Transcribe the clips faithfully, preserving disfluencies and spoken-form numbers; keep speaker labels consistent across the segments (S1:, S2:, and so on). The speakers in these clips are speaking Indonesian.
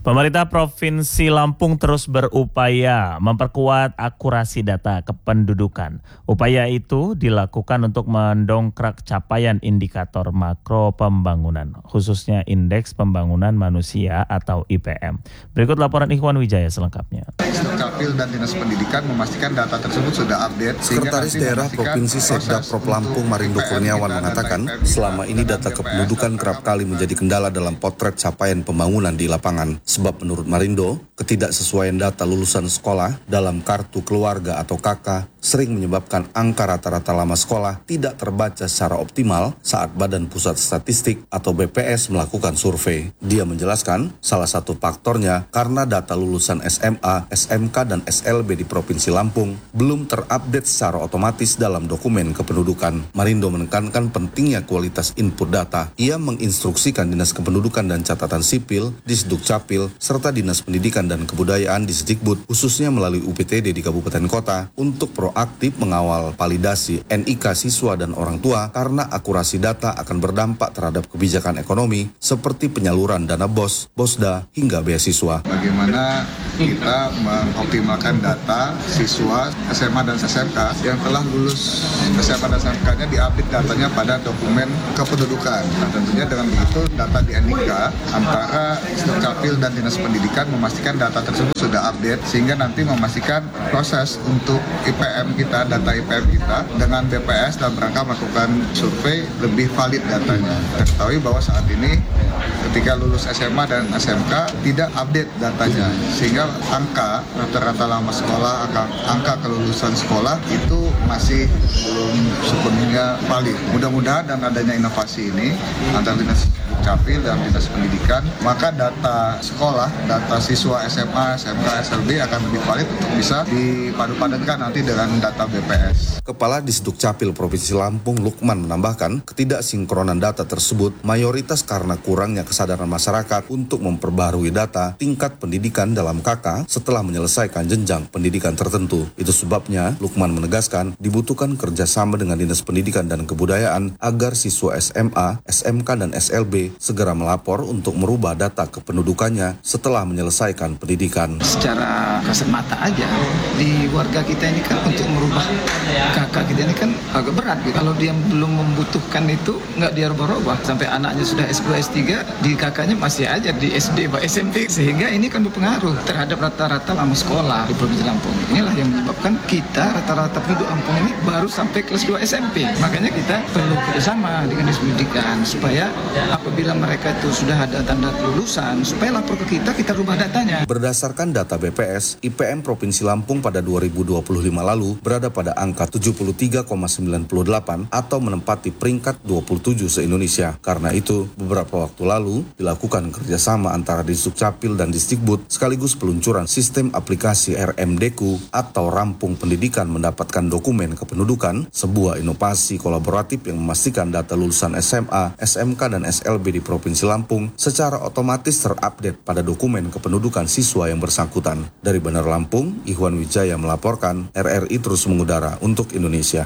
S1: Pemerintah Provinsi Lampung terus berupaya memperkuat akurasi data kependudukan. Upaya itu dilakukan untuk mendongkrak capaian indikator makro pembangunan, khususnya Indeks Pembangunan Manusia atau I P M. Berikut laporan Ikhwan Wijaya selengkapnya.
S2: Capil dan Dinas Pendidikan memastikan data tersebut sudah update.
S3: Sekretaris Daerah Provinsi Sekda Prop Lampung Marindo Kurniawan mengatakan, selama ini data kependudukan kerap kali menjadi kendala dalam potret capaian pembangunan di lapangan. Sebab menurut Marindo, ketidaksesuaian data lulusan sekolah dalam kartu keluarga atau K K sering menyebabkan angka rata-rata lama sekolah tidak terbaca secara optimal saat Badan Pusat Statistik atau B P S melakukan survei. Dia menjelaskan salah satu faktornya karena data lulusan S M A, S M K, dan S L B di Provinsi Lampung belum terupdate secara otomatis dalam dokumen kependudukan. Marindo menekankan pentingnya kualitas input data. Ia menginstruksikan Dinas Kependudukan dan Catatan Sipil, Disdukcapil, serta Dinas Pendidikan dan Kebudayaan di Disdikbud, khususnya melalui U P T D di kabupaten kota, untuk proaktif mengawal validasi N I K siswa dan orang tua karena akurasi data akan berdampak terhadap kebijakan ekonomi seperti penyaluran dana B O S, BOSDA, hingga beasiswa.
S2: Bagaimana kita mengoptimalkan data siswa S M A dan S M K yang telah lulus S M A dan S M K-nya diupdate datanya pada dokumen kependudukan. Nah, tentunya dengan begitu data di N I K antara Capil dan Dinas Pendidikan memastikan data tersebut sudah update sehingga nanti memastikan proses untuk I P M kita, data I P M kita dengan B P S dalam rangka melakukan survei lebih valid datanya. Kita ketahui bahwa saat ini ketika lulus S M A dan S M K tidak update datanya sehingga angka rata-rata lama sekolah, angka, angka kelulusan sekolah itu masih belum sepenuhnya valid. Mudah-mudahan dan adanya inovasi ini antara Dinas Capil dan Dinas Pendidikan, maka data sekolah, data siswa S M A, S M K, S L B akan lebih valid untuk bisa dipadu-padankan nanti dengan data B P S.
S3: Kepala Disdukcapil Provinsi Lampung, Lukman, menambahkan ketidaksinkronan data tersebut mayoritas karena kurangnya kesadaran masyarakat untuk memperbarui data tingkat pendidikan dalam K K setelah menyelesaikan jenjang pendidikan tertentu. Itu sebabnya Lukman menegaskan dibutuhkan kerjasama dengan Dinas Pendidikan dan Kebudayaan agar siswa S M A, S M K, dan S L B segera melapor untuk merubah data kependudukannya setelah menyelesaikan pendidikan.
S4: Secara kasat mata aja, di warga kita ini kan untuk merubah K K kita ini kan agak berat gitu. Kalau dia belum membutuhkan itu, nggak dia rubah-rubah. Sampai anaknya sudah S dua, S tiga, di K K-nya masih aja di S D, S M P. Sehingga ini kan berpengaruh terhadap rata-rata lama sekolah di Provinsi Lampung. Inilah yang menyebabkan kita rata-rata penduduk Lampung ini baru sampai kelas dua S M P. Makanya kita perlu kerjasama dengan Dinas Pendidikan supaya apabila mereka itu sudah ada tanda kelulusan, supaya lapor ke kita, kita rubah datanya.
S3: Berdasarkan data B P S, I P M Provinsi Lampung pada dua ribu dua puluh lima lalu berada pada angka tujuh puluh tiga koma sembilan delapan atau menempati peringkat dua puluh tujuh se-Indonesia. Karena itu, beberapa waktu lalu dilakukan kerjasama antara Disdukcapil dan Disdikbud sekaligus peluncuran sistem aplikasi R M D K U atau Rampung Pendidikan Mendapatkan Dokumen Kependudukan, sebuah inovasi kolaboratif yang memastikan data lulusan S M A, S M K, dan S L B di Provinsi Lampung secara otomatis terupdate pada dokumen kependudukan siswa yang bersangkutan. Dari Bandar Lampung, Ikhwan Wijaya melaporkan, R R I terus mengudara untuk Indonesia.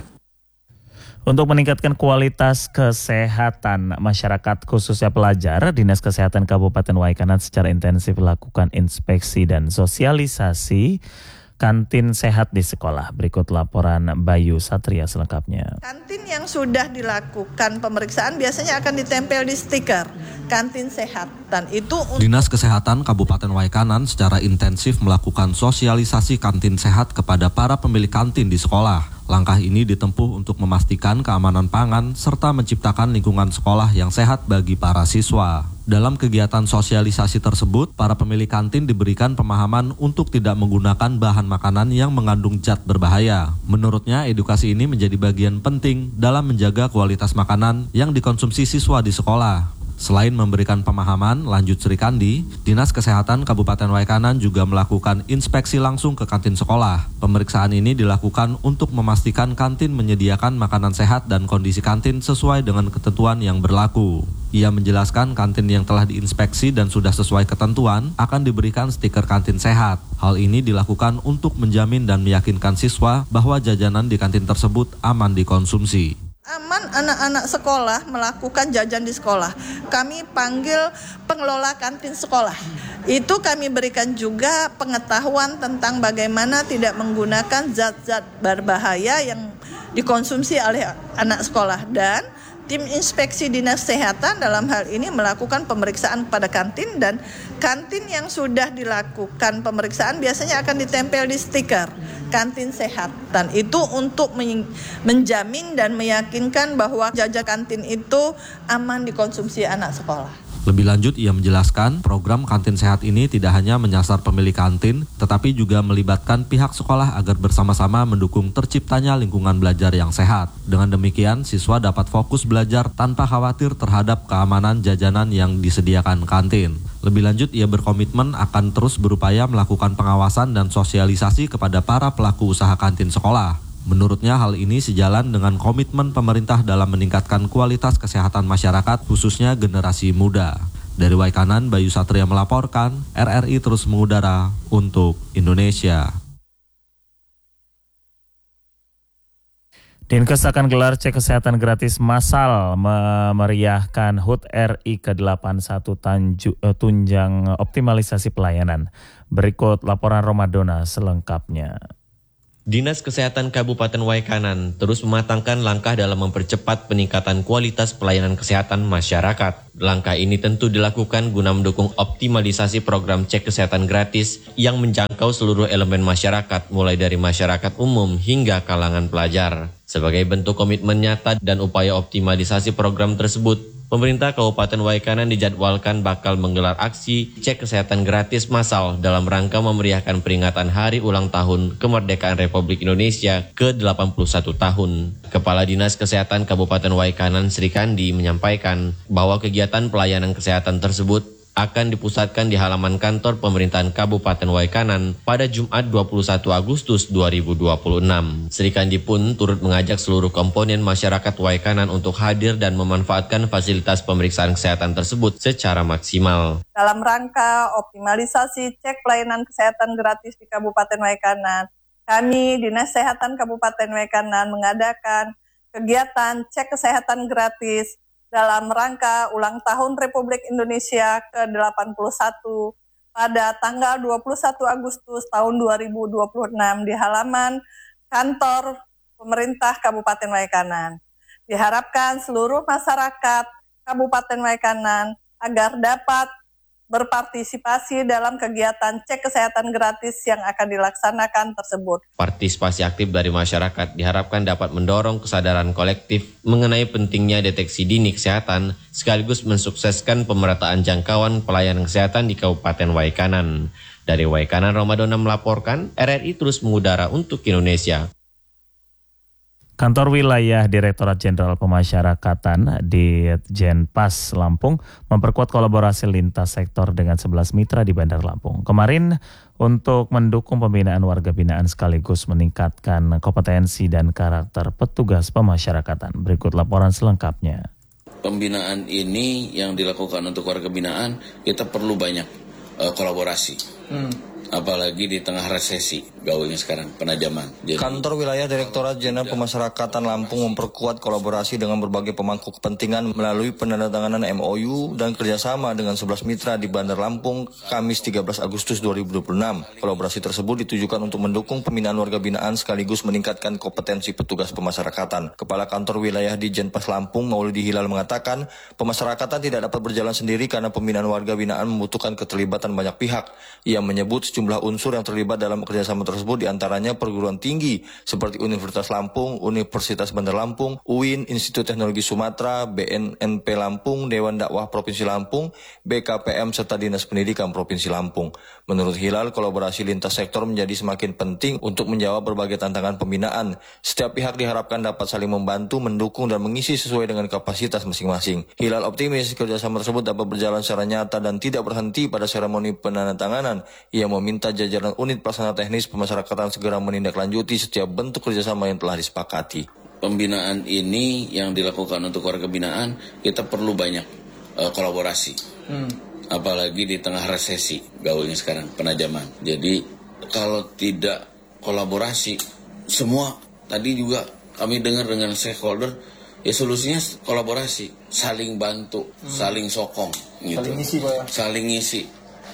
S1: Untuk meningkatkan kualitas kesehatan masyarakat khususnya pelajar, Dinas Kesehatan Kabupaten Waikanan secara intensif melakukan inspeksi dan sosialisasi kantin sehat di sekolah. Berikut laporan Bayu Satria selengkapnya.
S5: Kantin yang sudah dilakukan pemeriksaan biasanya akan ditempel di stiker kantin sehat, dan itu
S6: Dinas Kesehatan Kabupaten Waikanan secara intensif melakukan sosialisasi kantin sehat kepada para pemilik kantin di sekolah. Langkah ini ditempuh untuk memastikan keamanan pangan serta menciptakan lingkungan sekolah yang sehat bagi para siswa. Dalam kegiatan sosialisasi tersebut, para pemilik kantin diberikan pemahaman untuk tidak menggunakan bahan makanan yang mengandung zat berbahaya. Menurutnya, edukasi ini menjadi bagian penting dalam menjaga kualitas makanan yang dikonsumsi siswa di sekolah. Selain memberikan pemahaman, lanjut Sri Kandi, Dinas Kesehatan Kabupaten Waikanan juga melakukan inspeksi langsung ke kantin sekolah. Pemeriksaan ini dilakukan untuk memastikan kantin menyediakan makanan sehat dan kondisi kantin sesuai dengan ketentuan yang berlaku. Ia menjelaskan kantin yang telah diinspeksi dan sudah sesuai ketentuan akan diberikan stiker kantin sehat. Hal ini dilakukan untuk menjamin dan meyakinkan siswa bahwa jajanan di kantin tersebut aman dikonsumsi.
S5: Aman anak-anak sekolah melakukan jajan di sekolah. Kami panggil pengelola kantin sekolah. Itu kami berikan juga pengetahuan tentang bagaimana tidak menggunakan zat-zat berbahaya yang dikonsumsi oleh anak sekolah, dan tim inspeksi dinas kesehatan dalam hal ini melakukan pemeriksaan pada kantin, dan kantin yang sudah dilakukan pemeriksaan biasanya akan ditempel di stiker kantin sehat, dan itu untuk menjamin dan meyakinkan bahwa jajan kantin itu aman dikonsumsi anak sekolah.
S6: Lebih lanjut, ia menjelaskan program kantin sehat ini tidak hanya menyasar pemilik kantin, tetapi juga melibatkan pihak sekolah agar bersama-sama mendukung terciptanya lingkungan belajar yang sehat. Dengan demikian, siswa dapat fokus belajar tanpa khawatir terhadap keamanan jajanan yang disediakan kantin. Lebih lanjut, ia berkomitmen akan terus berupaya melakukan pengawasan dan sosialisasi kepada para pelaku usaha kantin sekolah. Menurutnya hal ini sejalan dengan komitmen pemerintah dalam meningkatkan kualitas kesehatan masyarakat, khususnya generasi muda. Dari Waikanan, Bayu Satria melaporkan, R R I terus mengudara untuk Indonesia.
S1: Dinkes akan gelar cek kesehatan gratis massal memeriahkan H U T R I ke delapan puluh satu Tanju, tunjang optimalisasi pelayanan. Berikut laporan Romadona selengkapnya.
S7: Dinas Kesehatan Kabupaten Waikanan terus mematangkan langkah dalam mempercepat peningkatan kualitas pelayanan kesehatan masyarakat. Langkah ini tentu dilakukan guna mendukung optimalisasi program cek kesehatan gratis yang menjangkau seluruh elemen masyarakat, mulai dari masyarakat umum hingga kalangan pelajar. Sebagai bentuk komitmen nyata dan upaya optimalisasi program tersebut, pemerintah Kabupaten Waikanan dijadwalkan bakal menggelar aksi cek kesehatan gratis massal dalam rangka memeriahkan peringatan Hari Ulang Tahun Kemerdekaan Republik Indonesia ke delapan puluh satu tahun. Kepala Dinas Kesehatan Kabupaten Waikanan Sri Kandi menyampaikan bahwa kegiatan pelayanan kesehatan tersebut akan dipusatkan di halaman kantor pemerintahan Kabupaten Waikanan pada Jumat dua puluh satu Agustus dua ribu dua puluh enam. Sri Kandi pun turut mengajak seluruh komponen masyarakat Waikanan untuk hadir dan memanfaatkan fasilitas pemeriksaan kesehatan tersebut secara maksimal.
S5: Dalam rangka optimalisasi cek pelayanan kesehatan gratis di Kabupaten Waikanan, kami Dinas Kesehatan Kabupaten Waikanan mengadakan kegiatan cek kesehatan gratis dalam rangka ulang tahun Republik Indonesia ke delapan puluh satu pada tanggal dua puluh satu Agustus tahun dua ribu dua puluh enam di halaman kantor pemerintah Kabupaten Waikanan. Diharapkan seluruh masyarakat Kabupaten Waikanan agar dapat berpartisipasi dalam kegiatan cek kesehatan gratis yang akan dilaksanakan tersebut.
S7: Partisipasi aktif dari masyarakat diharapkan dapat mendorong kesadaran kolektif mengenai pentingnya deteksi dini kesehatan sekaligus mensukseskan pemerataan jangkauan pelayanan kesehatan di Kabupaten Waikanan. Dari Waikanan, Romadona melaporkan, R R I terus mengudara untuk Indonesia.
S1: Kantor Wilayah Direktorat Jenderal Pemasyarakatan di Jenpas Lampung memperkuat kolaborasi lintas sektor dengan sebelas mitra di Bandar Lampung. Kemarin untuk mendukung pembinaan warga binaan sekaligus meningkatkan kompetensi dan karakter petugas pemasyarakatan. Berikut laporan selengkapnya.
S8: Pembinaan ini yang dilakukan untuk warga binaan, kita perlu banyak uh, kolaborasi. Hmm. Apalagi di tengah resesi gaulnya sekarang, penajaman.
S9: Jadi, Kantor Wilayah Direktorat Jenderal Pemasyarakatan Lampung memperkuat kolaborasi dengan berbagai pemangku kepentingan melalui penandatanganan M O U dan kerjasama dengan sebelas mitra di Bandar Lampung Kamis tiga belas Agustus dua ribu dua puluh enam. Kolaborasi tersebut ditujukan untuk mendukung pembinaan warga binaan sekaligus meningkatkan kompetensi petugas pemasyarakatan. Kepala Kantor Wilayah di Jenpas Lampung Maulidi Hilal mengatakan, pemasyarakatan tidak dapat berjalan sendiri karena pembinaan warga binaan membutuhkan keterlibatan banyak pihak. Ia menyebut jumlah unsur yang terlibat dalam kerjasama tersebut diantaranya perguruan tinggi seperti Universitas Lampung, Universitas Bandar Lampung, U I N, Institut Teknologi Sumatera, B N N P Lampung, Dewan Dakwah Provinsi Lampung, B K P M, serta Dinas Pendidikan Provinsi Lampung. Menurut Hilal, kolaborasi lintas sektor menjadi semakin penting untuk menjawab berbagai tantangan pembinaan. Setiap pihak diharapkan dapat saling membantu, mendukung, dan mengisi sesuai dengan kapasitas masing-masing. Hilal optimis kerjasama tersebut dapat berjalan secara nyata dan tidak berhenti pada seremoni penandatanganan. Ia meminta jajaran unit pelaksana teknis pemasyarakatan segera menindaklanjuti setiap bentuk kerjasama yang telah disepakati.
S8: Pembinaan ini yang dilakukan untuk warga binaan, kita perlu banyak uh, kolaborasi. Hmm. Apalagi di tengah resesi gaulnya sekarang, penajaman. Jadi kalau tidak kolaborasi, semua tadi juga kami dengar dengan stakeholder, ya solusinya kolaborasi, saling bantu, hmm. saling sokong, gitu. Saling ngisi, Pak. Saling ngisi.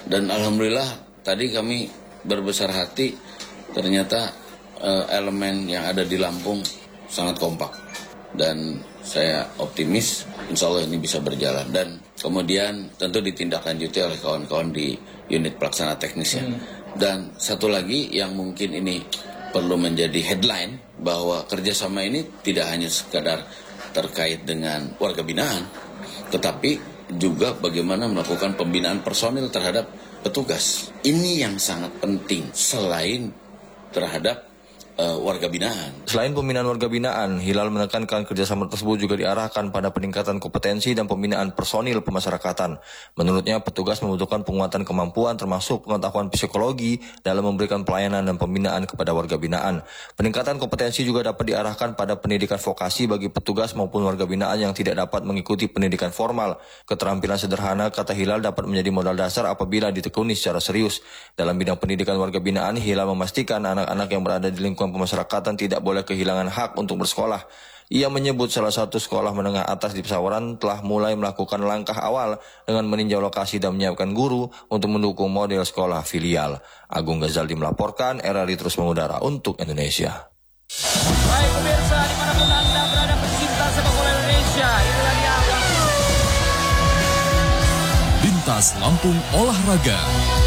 S8: Dan alhamdulillah tadi kami berbesar hati, ternyata eh, elemen yang ada di Lampung sangat kompak. Dan saya optimis insya Allah ini bisa berjalan. Dan kemudian tentu ditindaklanjuti oleh kawan-kawan di unit pelaksana teknisnya. Hmm. Dan satu lagi yang mungkin ini perlu menjadi headline, bahwa kerjasama ini tidak hanya sekadar terkait dengan warga binaan, tetapi juga bagaimana melakukan pembinaan personil terhadap petugas. Ini yang sangat penting selain terhadap uh, warga binaan.
S9: Selain pembinaan warga binaan, Hilal menekankan kerjasama tersebut juga diarahkan pada peningkatan kompetensi dan pembinaan personil pemasyarakatan. Menurutnya, petugas membutuhkan penguatan kemampuan termasuk pengetahuan psikologi dalam memberikan pelayanan dan pembinaan kepada warga binaan. Peningkatan kompetensi juga dapat diarahkan pada pendidikan vokasi bagi petugas maupun warga binaan yang tidak dapat mengikuti pendidikan formal. Keterampilan sederhana, kata Hilal, dapat menjadi modal dasar apabila ditekuni secara serius. Dalam bidang pendidikan warga binaan, Hilal memastikan anak-anak yang berada di lingkungan pemasyarakatan tidak boleh kehilangan hak untuk bersekolah. Ia menyebut salah satu sekolah menengah atas di Pesawaran telah mulai melakukan langkah awal dengan meninjau lokasi dan menyiapkan guru untuk mendukung model sekolah filial. Agung Ghazaldi melaporkan, R R I terus mengudara untuk Indonesia.
S10: Baik pemirsa, dimanapun Anda berada, pecinta sepak bola Indonesia, inilah dia Bintas Lampung Olahraga.